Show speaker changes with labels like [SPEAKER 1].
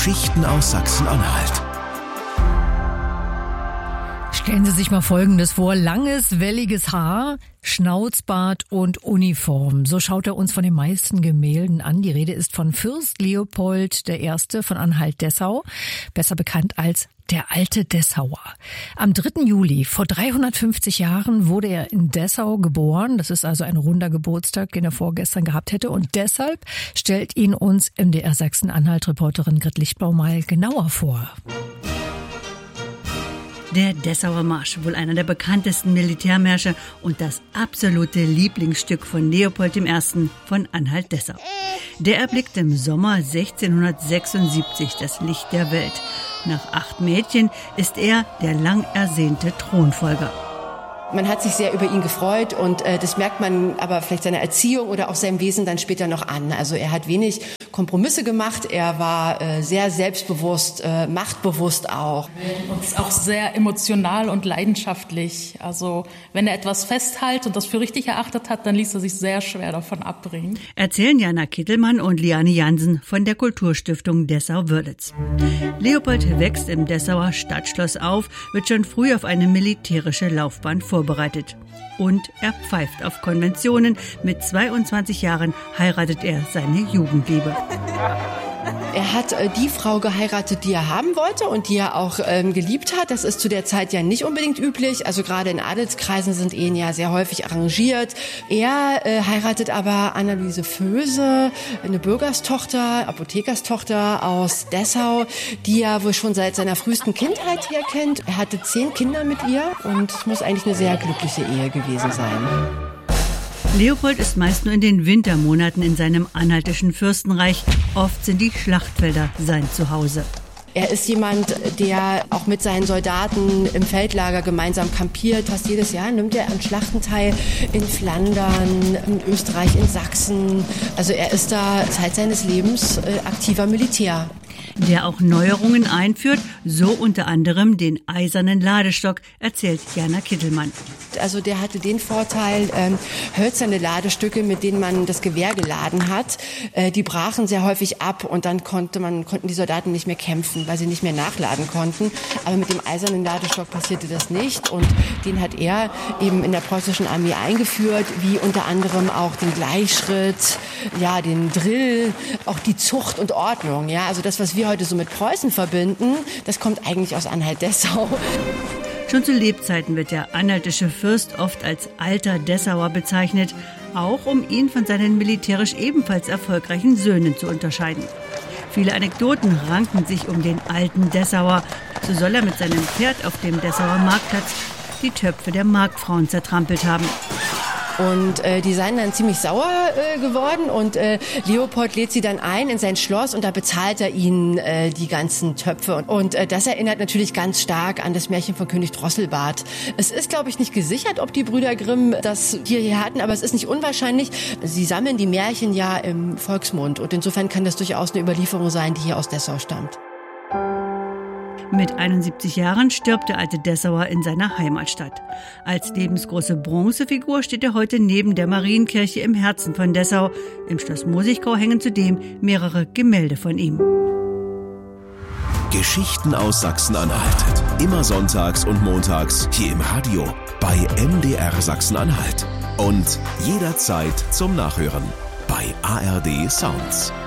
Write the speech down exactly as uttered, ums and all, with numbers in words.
[SPEAKER 1] Geschichten aus Sachsen-Anhalt.
[SPEAKER 2] Stellen Sie sich mal Folgendes vor. Langes, welliges Haar, Schnauzbart und Uniform. So schaut er uns von den meisten Gemälden an. Die Rede ist von Fürst Leopold der Erste von Anhalt-Dessau, besser bekannt als der alte Dessauer. Am dritten Juli vor dreihundertfünfzig Jahren wurde er in Dessau geboren. Das ist also ein runder Geburtstag, den er vorgestern gehabt hätte. Und deshalb stellt ihn uns M D R Sachsen-Anhalt-Reporterin Grit Lichtblau mal genauer vor.
[SPEAKER 3] Der Dessauer Marsch, wohl einer der bekanntesten Militärmärsche und das absolute Lieblingsstück von Leopold der Erste von Anhalt-Dessau. Der erblickt im Sommer sechzehnhundertsechsundsiebzig das Licht der Welt. Nach acht Mädchen ist er der lang ersehnte Thronfolger.
[SPEAKER 4] Man hat sich sehr über ihn gefreut und äh, das merkt man aber vielleicht seiner Erziehung oder auch seinem Wesen dann später noch an. Also er hat wenig Kompromisse gemacht, er war äh, sehr selbstbewusst, äh, machtbewusst auch.
[SPEAKER 5] Und ist auch sehr emotional und leidenschaftlich. Also wenn er etwas festhält und das für richtig erachtet hat, dann ließ er sich sehr schwer davon abbringen.
[SPEAKER 3] Erzählen Jana Kittelmann und Liane Jansen von der Kulturstiftung Dessau-Wörlitz. Leopold wächst im Dessauer Stadtschloss auf, wird schon früh auf eine militärische Laufbahn vorbereitet. Vorbereitet. Und er pfeift auf Konventionen. Mit zweiundzwanzig Jahren heiratet er seine Jugendliebe.
[SPEAKER 4] Er hat äh, die Frau geheiratet, die er haben wollte und die er auch ähm, geliebt hat. Das ist zu der Zeit ja nicht unbedingt üblich. Also gerade in Adelskreisen sind Ehen ja sehr häufig arrangiert. Er äh, heiratet aber Anna-Luise Vöse, eine Bürgerstochter, Apothekerstochter aus Dessau, die er wohl schon seit seiner frühesten Kindheit hier kennt. Er hatte zehn Kinder mit ihr und es muss eigentlich eine sehr glückliche Ehe gewesen sein.
[SPEAKER 3] Leopold ist meist nur in den Wintermonaten in seinem anhaltischen Fürstenreich. Oft sind die Schlachtfelder sein Zuhause.
[SPEAKER 4] Er ist jemand, der auch mit seinen Soldaten im Feldlager gemeinsam kampiert. Fast jedes Jahr nimmt er an Schlachten teil in Flandern, in Österreich, in Sachsen. Also er ist da Zeit seines Lebens äh, aktiver Militär.
[SPEAKER 3] Der auch Neuerungen einführt, so unter anderem den eisernen Ladestock, erzählt Jana Kittelmann.
[SPEAKER 4] Also der hatte den Vorteil, ähm, hölzerne Ladestücke, mit denen man das Gewehr geladen hat, äh, die brachen sehr häufig ab und dann konnte man, konnten die Soldaten nicht mehr kämpfen, weil sie nicht mehr nachladen konnten. Aber mit dem eisernen Ladestock passierte das nicht und den hat er eben in der preußischen Armee eingeführt, wie unter anderem auch den Gleichschritt, ja, den Drill, auch die Zucht und Ordnung. Ja, also das, was wir heute so mit Preußen verbinden, das kommt eigentlich aus Anhalt-Dessau.
[SPEAKER 3] Schon zu Lebzeiten wird der anhaltische Fürst oft als alter Dessauer bezeichnet, auch um ihn von seinen militärisch ebenfalls erfolgreichen Söhnen zu unterscheiden. Viele Anekdoten ranken sich um den alten Dessauer. So soll er mit seinem Pferd auf dem Dessauer Marktplatz die Töpfe der Marktfrauen zertrampelt haben.
[SPEAKER 4] Und äh, die seien dann ziemlich sauer äh, geworden und äh, Leopold lädt sie dann ein in sein Schloss und da bezahlt er ihnen äh, die ganzen Töpfe. Und, und äh, das erinnert natürlich ganz stark an das Märchen von König Drosselbart. Es ist, glaube ich, nicht gesichert, ob die Brüder Grimm das hierher hatten, aber es ist nicht unwahrscheinlich. Sie sammeln die Märchen ja im Volksmund und insofern kann das durchaus eine Überlieferung sein, die hier aus Dessau stammt.
[SPEAKER 3] Mit einundsiebzig Jahren stirbt der alte Dessauer in seiner Heimatstadt. Als lebensgroße Bronzefigur steht er heute neben der Marienkirche im Herzen von Dessau. Im Schloss Mosigkau hängen zudem mehrere Gemälde von ihm.
[SPEAKER 1] Geschichten aus Sachsen-Anhalt. Immer sonntags und montags hier im Radio bei M D R Sachsen-Anhalt. Und jederzeit zum Nachhören bei A R D Sounds.